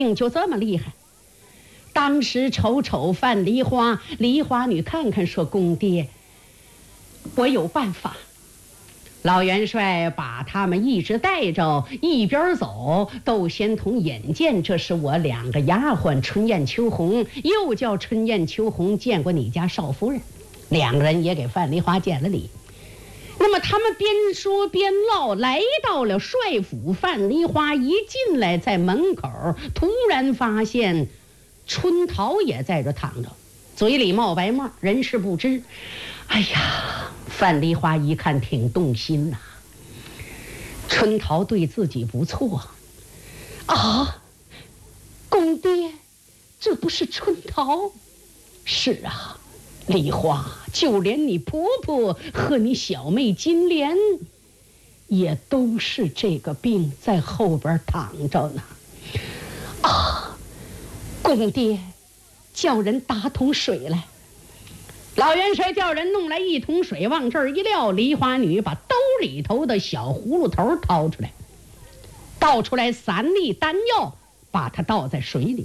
病就这么厉害。当时瞅范梨花，梨花女看看说：“公爹，我有办法。”老元帅把他们一直带着，一边走，窦仙童眼见这是我2个丫鬟春燕秋红，又叫春燕秋红见过你家少夫人，2个人也给范梨花见了礼。那么他们边说边唠，来到了帅府。范梨花一进来，在门口突然发现春桃也在这躺着，嘴里冒白沫，人事不知。哎呀，范梨花一看挺动心呐，春桃对自己不错啊。公爹，这不是春桃？是啊，梨花，就连你婆婆和你小妹金莲也都是这个病，在后边躺着呢。啊，公爹，叫人打桶水来。老元帅叫人弄来1桶水，往这儿一撂，梨花女把兜里头的小葫芦头掏出来，倒出来3粒丹药，把它倒在水里，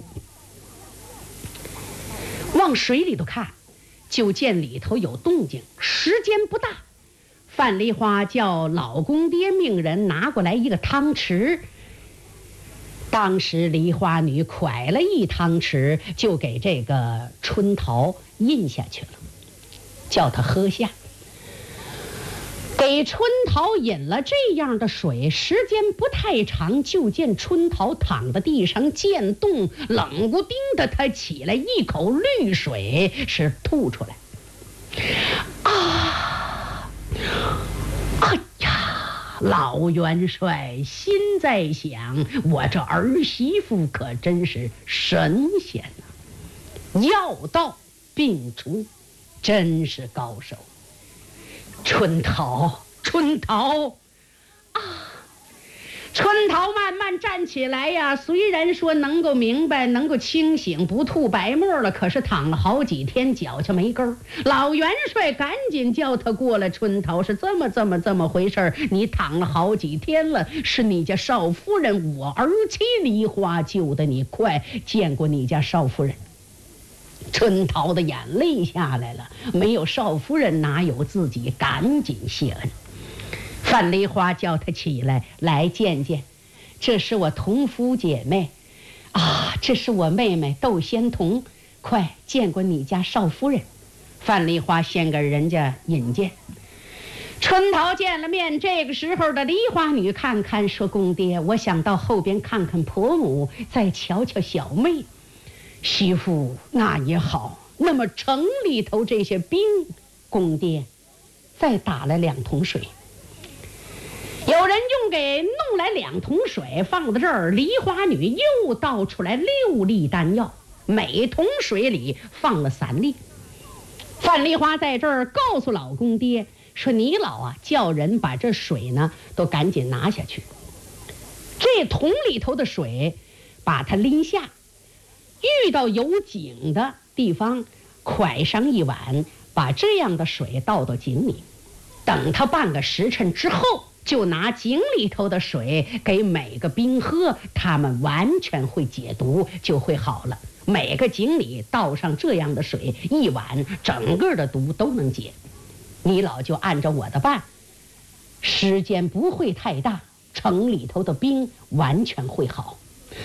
往水里头看，就见里头有动静。时间不大，范梨花叫老公爹命人拿过来一个汤匙，当时梨花女蒯了1汤匙，就给这个春桃饮下去了，叫他喝下。给春桃饮了这样的水，时间不太长，就见春桃躺在地上渐冻，冷不丁的他起来，一口绿水是吐出来。啊！哎呀，老元帅心在想，我这儿媳妇可真是神仙啊，药到病除，真是高手。春桃啊！春桃慢慢站起来呀，虽然说能够明白，能够清醒，不吐白沫了，可是躺了好几天，脚却没根儿。老元帅赶紧叫他过来。春桃是这么回事儿，你躺了好几天了，是你家少夫人，我儿妻梨花救的你，快见过你家少夫人。春桃的眼泪下来了，没有少夫人哪有自己，赶紧谢恩。范梨花叫她起来，来见见，这是我同夫姐妹啊，这是我妹妹窦仙童，快见过你家少夫人。范梨花先给人家引荐。春桃见了面，这个时候的梨花女看看说：“公爹，我想到后边看看婆母，再瞧瞧小妹。”媳妇，那也好。那么城里头这些兵，公爹再打来2桶水。有人用给弄来2桶水，放在这儿，梨花女又倒出来6粒丹药，每桶水里放了3粒。范梨花在这儿告诉老公爹说：“你老啊，叫人把这水呢都赶紧拿下去，这桶里头的水把它拎下，遇到有井的地方蒯上1碗，把这样的水倒到井里，等它半个时辰之后，就拿井里头的水给每个兵喝，他们完全会解毒，就会好了。每个井里倒上这样的水1碗，整个的毒都能解。你老就按照我的办，时间不会太大，城里头的兵完全会好。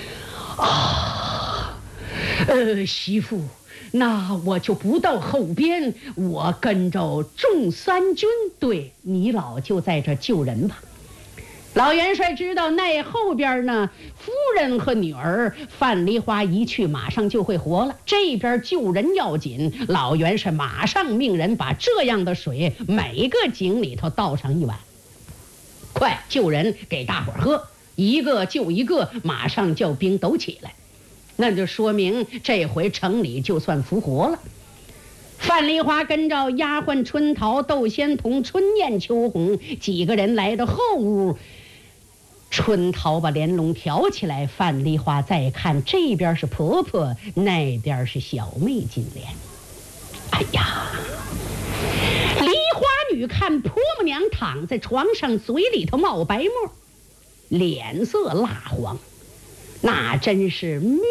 啊，媳妇，那我就不到后边，我跟着众3军，对，你老就在这救人吧。老元帅知道那后边呢，夫人和女儿范梨花一去，马上就会活了。这边救人要紧，老元帅马上命人把这样的水每个井里头倒上1碗，快救人给大伙喝，一个救一个，马上叫兵都起来。那就说明这回城里就算复活了。范梨花跟着丫鬟春桃、窦仙童、春燕秋红几个人来到后屋，春桃把帘笼挑起来，范梨花再看，这边是婆婆，那边是小妹金莲。哎呀，梨花女看婆母娘躺在床上，嘴里头冒白沫，脸色蜡黄， 那真是